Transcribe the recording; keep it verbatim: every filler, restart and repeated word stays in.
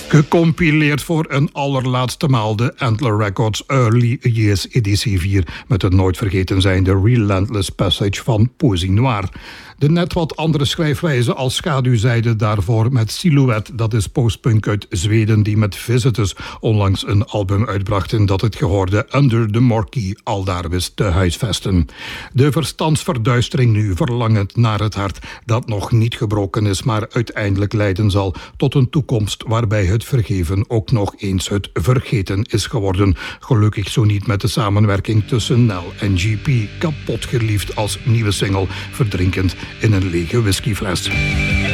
Gecompileerd voor een allerlaatste maal de Antler Records Early Years editie vier met het nooit vergeten zijnde Relentless Passage van Poésie Noire. De net wat andere schrijfwijze als schaduwzijde daarvoor met Silhouette, dat is postpunk uit Zweden die met Visitors onlangs een album uitbrachten dat het gehoorde Under the Marquee aldaar wist te huisvesten. De verstandsverduistering nu, verlangend naar het hart dat nog niet gebroken is, maar uiteindelijk leiden zal tot een toekomst waarbij het vergeven ook nog eens het vergeten is geworden. Gelukkig zo niet met de samenwerking tussen Nel en G P. Kapot geliefd als nieuwe single, verdrinkend in een lege whiskyfles.